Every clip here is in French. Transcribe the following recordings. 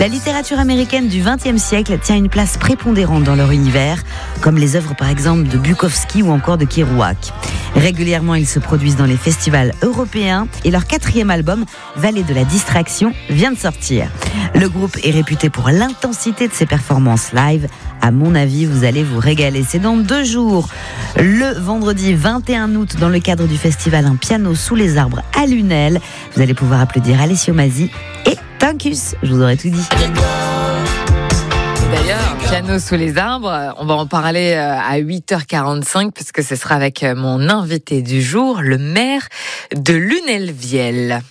La littérature américaine du XXe siècle tient une place prépondérante dans leur univers, comme les œuvres par exemple de Bukowski ou encore de Kerouac. Régulièrement, ils se produisent dans les festivals européens et leur 4e album, Vallée de la distraction, vient de sortir. Le groupe est réputé pour l'intensité de ses performances live. À mon avis, vous allez vous régaler. C'est dans 2 jours, le vendredi 21 août, dans le cadre du festival Un piano sous les arbres à Lunel. Vous allez pouvoir applaudir Alessio Masi et Pincus. Je vous aurais tout dit. D'ailleurs, piano sous les arbres, on va en parler à 8h45 puisque ce sera avec mon invité du jour, le maire de Lunel-Viel.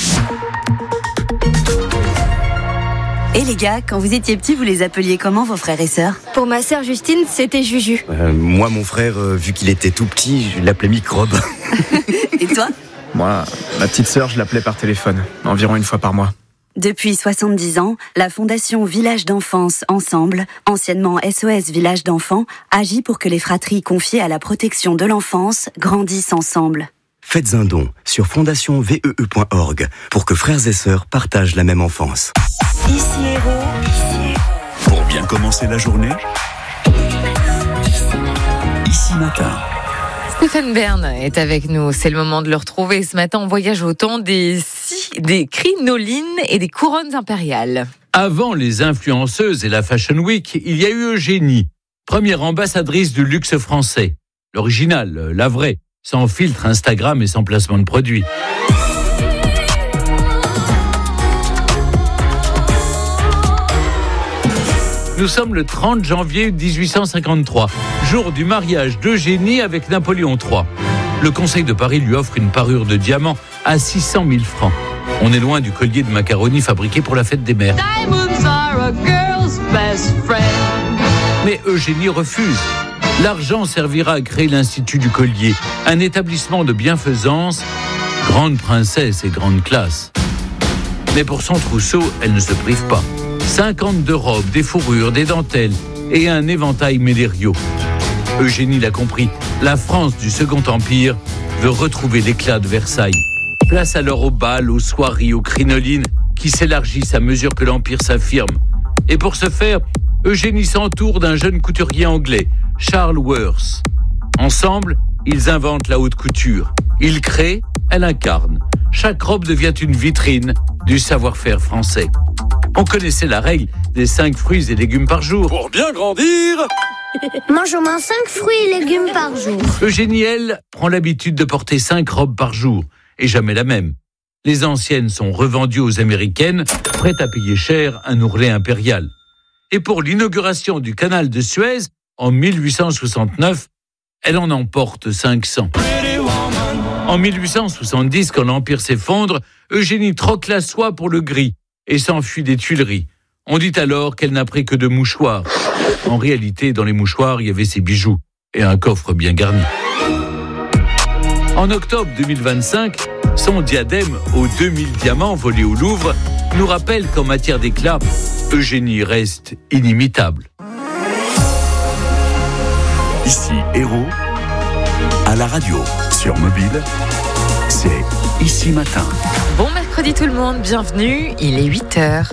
Et les gars, quand vous étiez petits, vous les appeliez comment vos frères et sœurs ? Pour ma sœur Justine, c'était Juju. Moi, mon frère, vu qu'il était tout petit, je l'appelais Microbe. Et toi ? Moi, ma petite sœur, je l'appelais par téléphone, environ 1 fois par mois. Depuis 70 ans, la Fondation Village d'Enfance Ensemble, anciennement SOS Village d'Enfants, agit pour que les fratries confiées à la protection de l'enfance grandissent ensemble. Faites un don sur fondationvee.org pour que frères et sœurs partagent la même enfance. Ici Héros. Pour bien commencer la journée, Ici Matin. Stéphane Bern est avec nous. C'est le moment de le retrouver. Ce matin, on voyage au temps des crinolines et des couronnes impériales. Avant les influenceuses et la Fashion Week, il y a eu Eugénie, première ambassadrice du luxe français. L'original, la vraie, sans filtre Instagram et sans placement de produits. Nous sommes le 30 janvier 1853, jour du mariage d'Eugénie avec Napoléon III. Le Conseil de Paris lui offre une parure de diamants à 600 000 francs. On est loin du collier de macaroni fabriqué pour la fête des mères. Mais Eugénie refuse. L'argent servira à créer l'Institut du Collier, un établissement de bienfaisance, grande princesse et grande classe. Mais pour son trousseau, elle ne se prive pas. 52 robes, des fourrures, des dentelles et un éventail médériaux. Eugénie l'a compris, la France du Second Empire veut retrouver l'éclat de Versailles. Place alors aux bals, aux soieries, aux crinolines qui s'élargissent à mesure que l'Empire s'affirme. Et pour ce faire, Eugénie s'entoure d'un jeune couturier anglais, Charles Worth. Ensemble, ils inventent la haute couture. Ils créent, elle incarne. Chaque robe devient une vitrine du savoir-faire français. On connaissait la règle des 5 fruits et légumes par jour. Pour bien grandir, Mange au moins 5 fruits et légumes par jour. Eugénie, elle, prend l'habitude de porter 5 robes par jour, et jamais la même. Les anciennes sont revendues aux Américaines, prêtes à payer cher un ourlet impérial. Et pour l'inauguration du canal de Suez, en 1869, elle en emporte 500. En 1870, quand l'Empire s'effondre, Eugénie troque la soie pour le gris et s'enfuit des Tuileries. On dit alors qu'elle n'a pris que 2 mouchoirs. En réalité, dans les mouchoirs, il y avait ses bijoux et un coffre bien garni. En octobre 2025, son diadème aux 2000 diamants volés au Louvre nous rappelle qu'en matière d'éclat, Eugénie reste inimitable. ici Héros, à la radio, sur mobile, c'est Ici Matin. Bon mercredi tout le monde, bienvenue, il est 8h.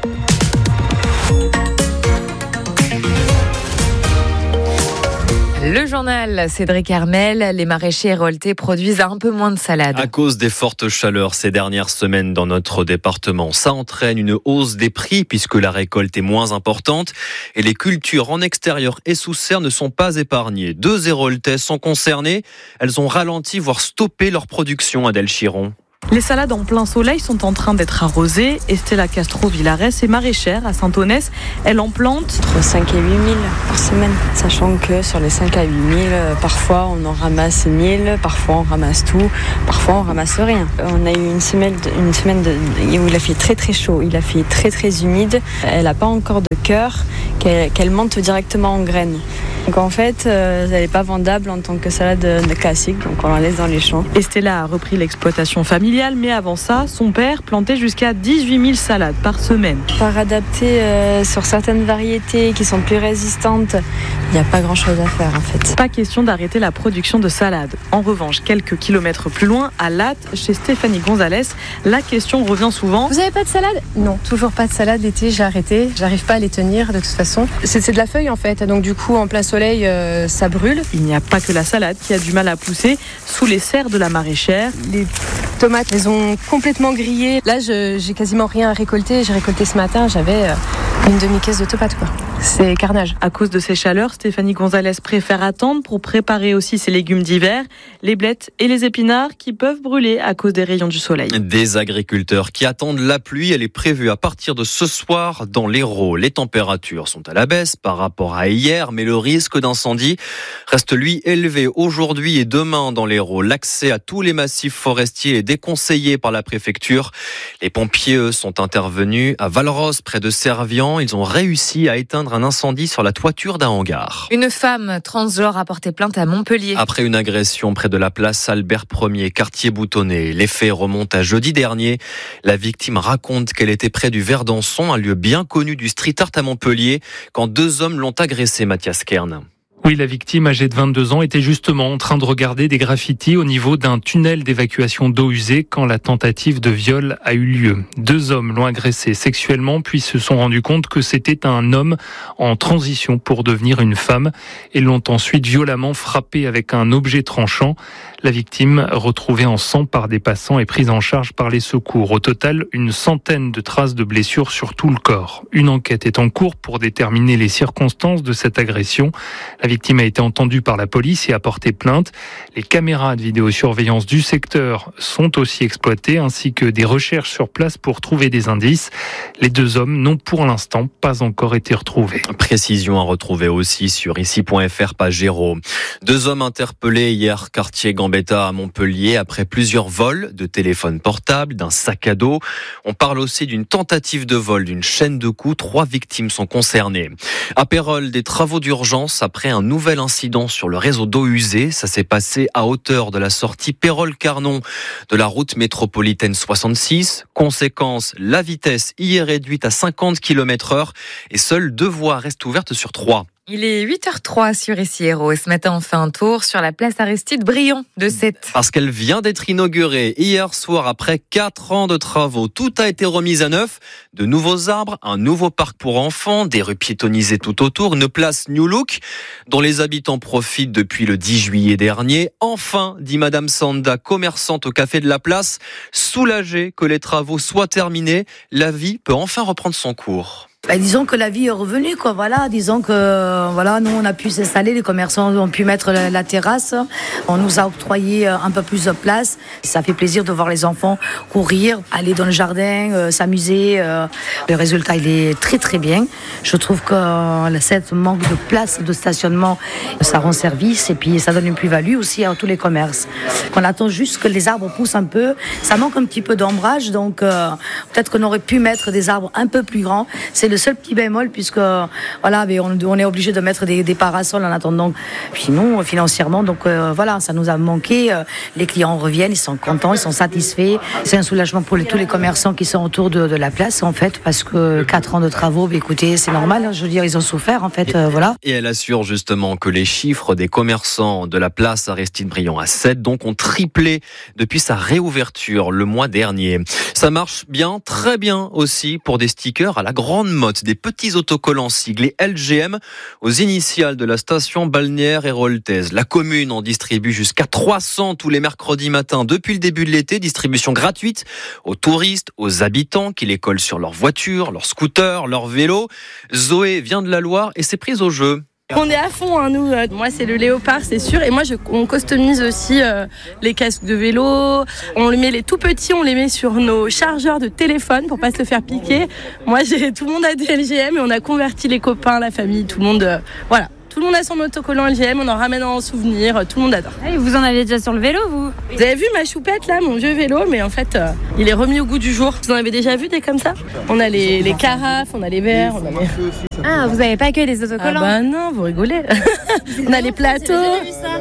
Le journal, Cédric Armel, les maraîchers récoltés produisent un peu moins de salade. À cause des fortes chaleurs ces dernières semaines dans notre département, ça entraîne une hausse des prix puisque la récolte est moins importante et les cultures en extérieur et sous serre ne sont pas épargnées. 2 Héraultais sont concernés, elles ont ralenti voire stoppé leur production, Adèle Chiron. Les salades en plein soleil sont en train d'être arrosées. Estella Castro-Villares est maraîchère à Saint-Onès. Elle en plante entre 5 et 8 000 par semaine. Sachant que sur les 5 à 8 000, parfois on en ramasse 1 000, parfois on ramasse tout, parfois on ramasse rien. On a eu une semaine où il a fait très très chaud, il a fait très très humide. Elle n'a pas encore de cœur qu'elle monte directement en graines. Donc en fait, elle n'est pas vendable en tant que salade classique, donc on la laisse dans les champs. Estella a repris l'exploitation familiale, mais avant ça, son père plantait jusqu'à 18 000 salades par semaine. Par adapter sur certaines variétés qui sont plus résistantes Il n'y a pas grand-chose à faire en fait. Pas question d'arrêter la production de salade. En revanche, quelques kilomètres plus loin, à Latte, chez Stéphanie Gonzalez, la question revient souvent. Vous avez pas de salade ? Non, toujours pas de salade l'été, j'ai arrêté. J'arrive pas à les tenir de toute façon. C'est de la feuille en fait, donc du coup en plein soleil, ça brûle. Il n'y a pas que la salade qui a du mal à pousser sous les serres de la maraîchère. Les tomates, elles ont complètement grillé. Là, j'ai quasiment rien à récolter. J'ai récolté ce matin, j'avais une demi-caisse de tomates quoi. C'est carnage. À cause de ces chaleurs, Stéphanie Gonzalez préfère attendre pour préparer aussi ses légumes d'hiver, les blettes et les épinards qui peuvent brûler à cause des rayons du soleil. Des agriculteurs qui attendent la pluie, elle est prévue à partir de ce soir dans l'Hérault. Les températures sont à la baisse par rapport à hier, mais le risque d'incendie reste lui élevé aujourd'hui et demain dans l'Hérault. L'accès à tous les massifs forestiers est déconseillé par la préfecture. Les pompiers, eux, sont intervenus à Valros, près de Servian. Ils ont réussi à éteindre un incendie sur la toiture d'un hangar. Une femme transgenre a porté plainte à Montpellier. Après une agression près de la place Albert Ier, quartier boutonné, les faits remontent à jeudi dernier. La victime raconte qu'elle était près du Verdançon, un lieu bien connu du street art à Montpellier, quand 2 hommes l'ont agressée, Mathias Kern. Oui, la victime, âgée de 22 ans, était justement en train de regarder des graffitis au niveau d'un tunnel d'évacuation d'eau usée quand la tentative de viol a eu lieu. 2 hommes l'ont agressée sexuellement, puis se sont rendus compte que c'était un homme en transition pour devenir une femme et l'ont ensuite violemment frappé avec un objet tranchant. La victime, retrouvée en sang par des passants, est prise en charge par les secours. Au total, une centaine de traces de blessures sur tout le corps. Une enquête est en cours pour déterminer les circonstances de cette agression. La victime a été entendue par la police et a porté plainte. Les caméras de vidéosurveillance du secteur sont aussi exploitées, ainsi que des recherches sur place pour trouver des indices. Les 2 hommes n'ont pour l'instant pas encore été retrouvés. Précision à retrouver aussi sur ici.fr, page Hérault. 2 hommes interpellés hier, quartier Gambetta à Montpellier, après plusieurs vols de téléphones portables, d'un sac à dos. On parle aussi d'une tentative de vol d'une chaîne de coups. 3 victimes sont concernées. À Pérols, des travaux d'urgence après un nouvel incident sur le réseau d'eau usée. Ça s'est passé à hauteur de la sortie Pérols-Carnon de la route métropolitaine 66. Conséquence, la vitesse y est réduite à 50 km/h et seules 2 voies restent ouvertes sur 3. Il est 8h03 sur Ici Hérault et ce matin on fait un tour sur la place Aristide Briand de Sète. Parce qu'elle vient d'être inaugurée hier soir après 4 ans de travaux. Tout a été remis à neuf. De nouveaux arbres, un nouveau parc pour enfants, des rues piétonnisées tout autour, une place New Look dont les habitants profitent depuis le 10 juillet dernier. Enfin, dit Madame Sanda, commerçante au café de la place, soulagée que les travaux soient terminés, la vie peut enfin reprendre son cours. Disons que la vie est revenue, quoi. Voilà, disons que voilà, nous on a pu s'installer, les commerçants ont pu mettre la terrasse. On nous a octroyé un peu plus de place. Ça fait plaisir de voir les enfants courir, aller dans le jardin, s'amuser. Le résultat, il est très très bien. Je trouve que cette manque de place de stationnement, ça rend service et puis ça donne une plus-value aussi à tous les commerces. On attend juste que les arbres poussent un peu. Ça manque un petit peu d'ombrage, donc peut-être qu'on aurait pu mettre des arbres un peu plus grands. C'est le seul petit bémol puisque voilà, on est obligé de mettre des parasols en attendant. Puis nous, financièrement, donc voilà, ça nous a manqué. Les clients reviennent, ils sont contents, ils sont satisfaits. C'est un soulagement pour tous les commerçants qui sont autour de la place en fait, parce que 4 ans de travaux, écoutez, c'est normal. Hein, je veux dire, ils ont souffert en fait, voilà. Et elle assure justement que les chiffres des commerçants de la place Aristide Briand à Sète donc ont triplé depuis sa réouverture le mois dernier. Ça marche bien, très bien aussi pour des stickers à la grande mode, des petits autocollants siglés LGM aux initiales de la station balnéaire héroltaise. La commune en distribue jusqu'à 300 tous les mercredis matins depuis le début de l'été. Distribution gratuite aux touristes, aux habitants qui les collent sur leur voiture, leur scooter, leur vélo. Zoé vient de la Loire et s'est prise au jeu. On est à fond, hein, nous. Moi, c'est le léopard, c'est sûr. Et moi, on customise aussi les casques de vélo. On les met les tout petits, on les met sur nos chargeurs de téléphone pour pas se le faire piquer. Moi, tout le monde a des LGM et on a converti les copains, la famille, tout le monde. Voilà. Tout le monde a son autocollant LGM, on en ramène en souvenir, tout le monde adore. Et vous en avez déjà sur le vélo, vous ? Vous avez vu ma choupette là, mon vieux vélo, mais en fait, il est remis au goût du jour. Vous en avez déjà vu des comme ça ? On a les carafes, on a les verres, on a les... Ah, vous n'avez pas que des autocollants ? Ah bah non, vous rigolez. On a les plateaux.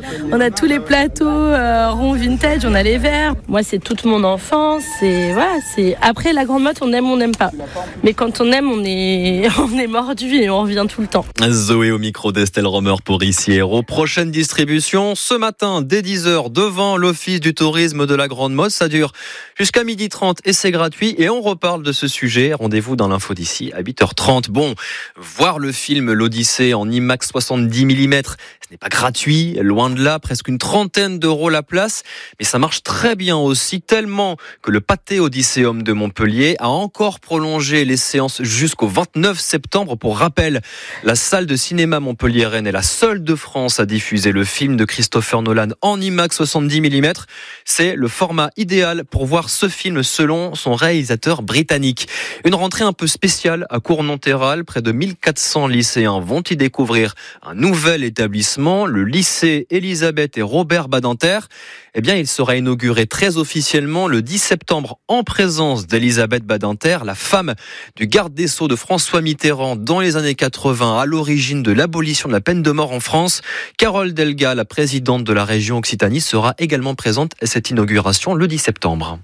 On a tous les plateaux ronds vintage, on a les verres. Moi, c'est toute mon enfance. C'est après la grande motte, on aime, on n'aime pas. Mais quand on aime, on est mordu et on revient tout le temps. Zoé au micro d'Estelle Romer pour Ici Héros. Prochaine distribution ce matin dès 10h devant l'Office du tourisme de la Grande Motte. Ça dure jusqu'à 12h30 et c'est gratuit. Et on reparle de ce sujet. Rendez-vous dans l'info d'ici à 8h30. Bon, voir le film L'Odyssée en IMAX 70 mm, ce n'est pas gratuit, loin de là, presque une trentaine d'euros la place. Mais ça marche très bien aussi, tellement que le Pâté Odysseum de Montpellier a encore prolongé les séances jusqu'au 29 septembre. Pour rappel, la salle de cinéma montpelliéraine est la seule de France à diffuser le film de Christopher Nolan en IMAX 70 mm. C'est le format idéal pour voir ce film selon son réalisateur britannique. Une rentrée un peu spéciale à Cournonterral. Près de 1400 lycéens vont y découvrir un nouvel établissement, le lycée Elisabeth et Robert Badinter. Eh bien, il sera inauguré très officiellement le 10 septembre en présence d'Elisabeth Badinter, la femme du garde des Sceaux de François Mitterrand dans les années 80, à l'origine de l'abolition de la peine de mort en France. Carole Delga, la présidente de la région Occitanie, sera également présente à cette inauguration le 10 septembre.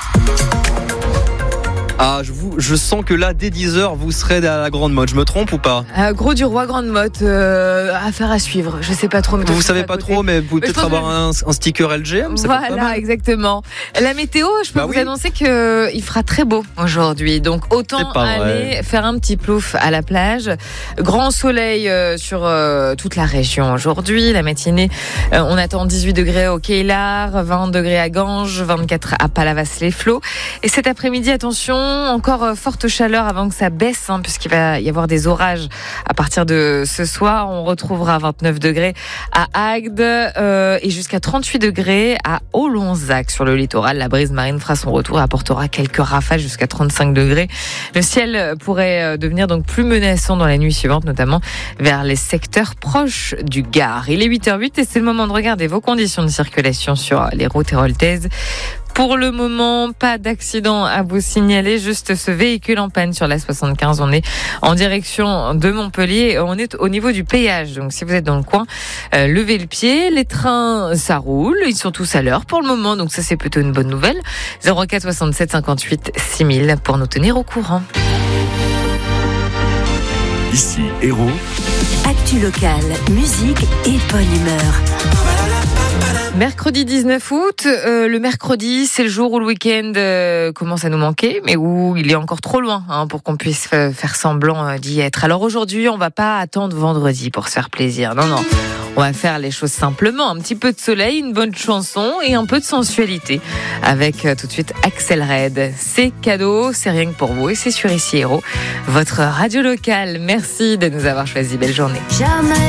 Ah, je sens que là, dès 10h, vous serez à la Grande Motte. Je me trompe ou pas ? Gros du Roi, Grande Motte, affaire à suivre. Je sais pas trop. Mais vous savez pas trop, mais vous pouvez peut-être avoir un sticker LGM. Voilà, exactement. La météo, je peux vous annoncer qu'il fera très beau aujourd'hui. Donc autant aller faire un petit plouf à la plage. Grand soleil sur toute la région aujourd'hui. La matinée, on attend 18 degrés au Quai-Lard, 20 degrés à Ganges, 24 à Palavas-les-Flots. Et cet après-midi, attention, encore forte chaleur avant que ça baisse, puisqu'il va y avoir des orages à partir de ce soir. On retrouvera 29 degrés à Agde et jusqu'à 38 degrés à Olonzac sur le littoral. La brise marine fera son retour et apportera quelques rafales jusqu'à 35 degrés. Le ciel pourrait devenir donc plus menaçant dans la nuit suivante, notamment vers les secteurs proches du Gard. Il est 8h08 et c'est le moment de regarder vos conditions de circulation sur les routes héroltaises. Pour le moment, pas d'accident à vous signaler, juste ce véhicule en panne sur la 75. On est en direction de Montpellier, on est au niveau du péage. Donc si vous êtes dans le coin, levez le pied. Les trains, ça roule, ils sont tous à l'heure pour le moment, donc ça c'est plutôt une bonne nouvelle. 04 67 58 6000 pour nous tenir au courant. Ici Héros. Actu locale, musique et bonne humeur. Mercredi 19 août, le mercredi, c'est le jour où le week-end commence à nous manquer, mais où il est encore trop loin pour qu'on puisse faire semblant d'y être. Alors aujourd'hui, on va pas attendre vendredi pour se faire plaisir. Non. On va faire les choses simplement. Un petit peu de soleil, une bonne chanson et un peu de sensualité. Avec tout de suite Axel Red. C'est cadeau, c'est rien que pour vous et c'est sur Ici Héros, votre radio locale. Merci de nous avoir choisis. Belle journée. Jamais